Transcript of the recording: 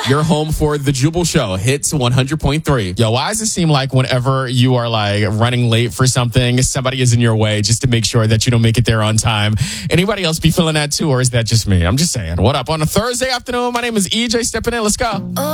You're home for the Jubal Show, Hits 100.3. Yo, why does it seem like whenever you are like running late for something, somebody is in your way just to make sure that you don't make it there on time? Anybody else be feeling that too, or is that just me? I'm just saying. What up? On a Thursday afternoon, my name is EJ stepping in. Let's go.